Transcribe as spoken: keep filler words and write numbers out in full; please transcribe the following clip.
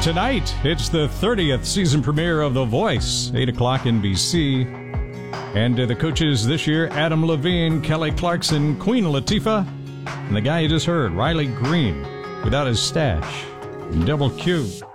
Tonight, it's the thirtieth season premiere of The Voice, eight o'clock N B C. And uh, the coaches this year, Adam Levine, Kelly Clarkson, Queen Latifah, and the guy you just heard, Riley Green, without his stash. Double Q.